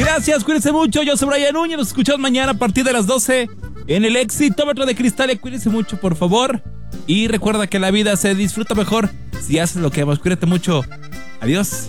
Gracias, cuídense mucho. Yo soy Brian Núñez. Nos escuchamos mañana a partir de las 12 en el Exitómetro de Cristal. Cuídense mucho, por favor. Y recuerda que la vida se disfruta mejor si haces lo que amas. Cuídate mucho. Adiós.